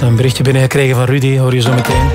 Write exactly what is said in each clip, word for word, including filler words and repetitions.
Een berichtje binnengekregen van Rudy, hoor je zo meteen.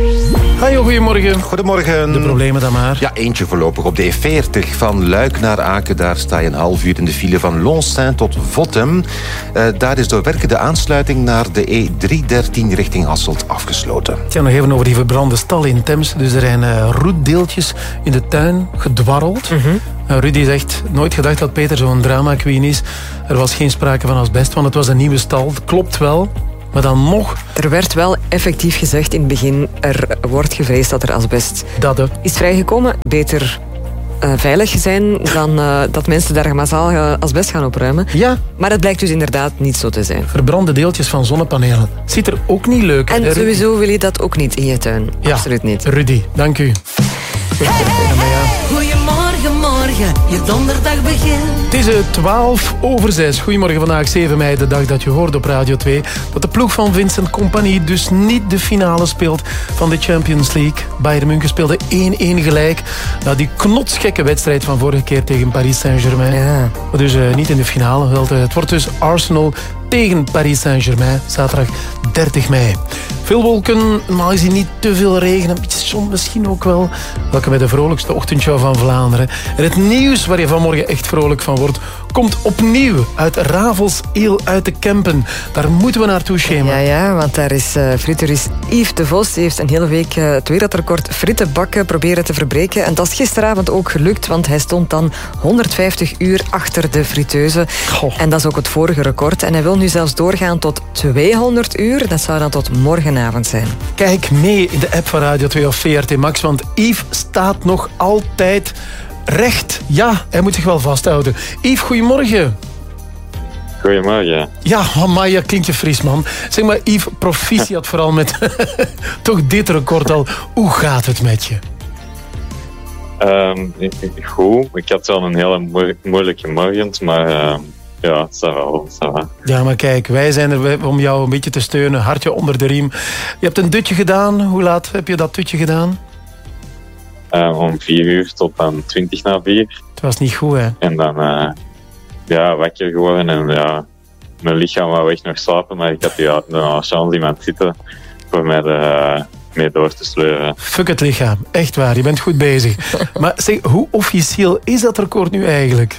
Hallo, goedemorgen. Goedemorgen. De problemen dan maar. Ja, eentje voorlopig op de E veertig van Luik naar Aken. Daar sta je een half uur in de file van Lonsaint tot Vottem. Uh, daar is door werken de aansluiting naar de E driehonderddertien richting Hasselt afgesloten. Ja, nog even over die verbrande stal in Temse. Dus er zijn uh, roetdeeltjes in de tuin gedwarreld. Mm-hmm. Uh, Rudy zegt, nooit gedacht dat Peter zo'n drama queen is. Er was geen sprake van asbest, want het was een nieuwe stal. Het klopt wel. Maar dan nog... Er werd wel effectief gezegd in het begin, er wordt gevreesd dat er asbest dat, hè. is vrijgekomen. Beter uh, veilig zijn dan uh, dat mensen daar massaal uh, asbest gaan opruimen. Ja. Maar het blijkt dus inderdaad niet zo te zijn. Verbrande deeltjes van zonnepanelen. Ziet er ook niet leuk uit. En sowieso wil je dat ook niet in je tuin. Ja. Absoluut niet. Rudy, dank u. Hey, hey, ja. Goedemorgen, morgen, je donderdag begint. Het is twaalf over zes. Goedemorgen, vandaag zeven mei, de dag dat je hoort op Radio twee... dat de ploeg van Vincent Kompany dus niet de finale speelt van de Champions League. Bayern München speelde één-één gelijk. Nou, die knotsgekke wedstrijd van vorige keer tegen Paris Saint-Germain. Ja. Maar dus uh, niet in de finale. Wel, het wordt dus Arsenal tegen Paris Saint-Germain, zaterdag dertig mei. Veel wolken, normaal gezien niet te veel regen, een beetje zon misschien ook wel. Welkom bij de vrolijkste ochtendshow van Vlaanderen. En het nieuws waar je vanmorgen echt vrolijk van wordt, komt opnieuw uit Ravels-Eel uit de Kempen. Daar moeten we naartoe, Schema. Ja, ja, want daar is uh, frituurist Yves de Vos. Die heeft een hele week uh, het wereldrecord frittenbakken proberen te verbreken. En dat is gisteravond ook gelukt, want hij stond dan honderdvijftig uur achter de friteuse. Goh. En dat is ook het vorige record. En hij wil nu zelfs doorgaan tot tweehonderd uur. Dat zou dan tot morgenavond zijn. Kijk mee in de app van Radio twee of V R T Max, want Yves staat nog altijd recht. Ja, hij moet zich wel vasthouden. Yves, goedemorgen. Goedemorgen. Ja, amai, dat klinkt je fris, man. Zeg maar, Yves, proficiat vooral met toch dit record al. Hoe gaat het met je? Um, goed. Ik had wel een hele mo- moeilijke morgen, maar uh, ja, het staat wel. wel. Ja, maar kijk, wij zijn er om jou een beetje te steunen. Hartje onder de riem. Je hebt een dutje gedaan. Hoe laat heb je dat dutje gedaan? Uh, om vier uur tot dan twintig na vier. Het was niet goed, hè? En dan uh, ja, wakker geworden en ja, mijn lichaam wou echt nog slapen, maar ik had ja, dan chance iemand zitten voor mij de, uh, mee door te sleuren. Fuck het lichaam, echt waar, je bent goed bezig. Maar zeg, hoe officieel is dat record nu eigenlijk?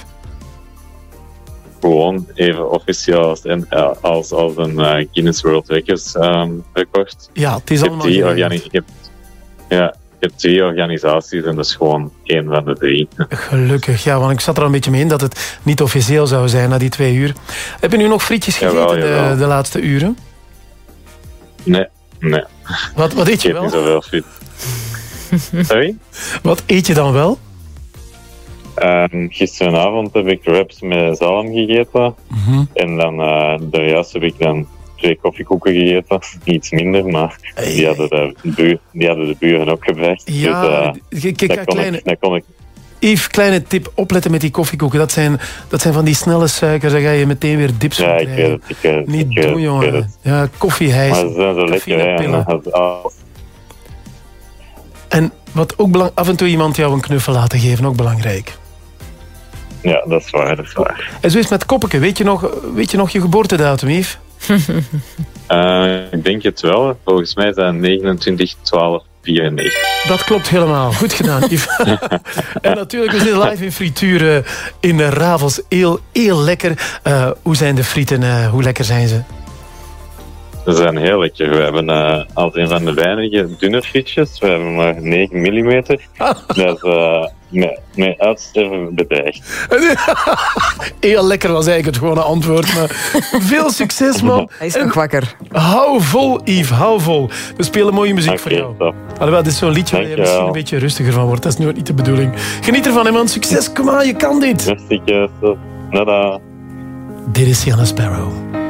Gewoon even officieel als, als, als een uh, Guinness World Records um, record. Ja, het is ik allemaal... Heb drie organi- ik heb, ja, ik heb drie organisaties en dat is gewoon één van de drie. Gelukkig, ja, want ik zat er al een beetje mee in dat het niet officieel zou zijn na die twee uur. Heb je nu nog frietjes gegeten jawel, jawel. De, de laatste uren? Nee, nee. Wat, wat eet je ik wel? eet niet zoveel friet. Sorry? Wat eet je dan wel? Um, gisteravond heb ik wraps met zalm gegeten. Mm-hmm. En dan uh, daarjuist heb ik dan twee koffiekoeken gegeten. Iets minder, maar Hey. die, hadden de buur, die hadden de buren ook gebracht. Ja, dus, uh, kijk, kijk, dat, kon kleine... ik, dat kon ik. Yves, kleine tip, opletten met die koffiekoeken. Dat zijn, dat zijn van die snelle suikers, daar ga je meteen weer dips van Ja, ik krijgen. weet het. Ik weet het Niet ik weet doen, het, ik jongen. weet het. Ja, koffiehijs. Maar ze zijn zo lekker, hè. En dan had- ah, En wat ook belang, af en toe iemand jou een knuffel laten geven, ook belangrijk. ja, dat is waar, dat is waar. En zo is het met koppeke. Weet je nog, weet je, nog je geboortedatum, Yves? Uh, ik denk het wel. Volgens mij zijn negenentwintig twaalf vierennegentig. Dat klopt helemaal. Goed gedaan, Yves. En natuurlijk, we zitten live in frituur uh, in uh, Ravels-Eel. Heel lekker. Uh, hoe zijn de frieten? Uh, hoe lekker zijn ze? Ze zijn heel lekker. We hebben uh, als een van de weinige dunne frietjes. We hebben maar negen millimeter. Dat is uh, met, met uitsterven bedreigd. Heel lekker was eigenlijk het gewone antwoord. Maar veel succes, man. Hij is En nog wakker. hou vol, Yves. Hou vol. We spelen mooie muziek voor Oké, jou. top. Alhoewel, dit is zo'n liedje waar je Dankjewel. misschien een beetje rustiger van wordt. Dat is nu ook niet de bedoeling. Geniet ervan, hè, man. Succes. Kom aan, je kan dit. Merci, Nada. Dit is Sienna Sparrow.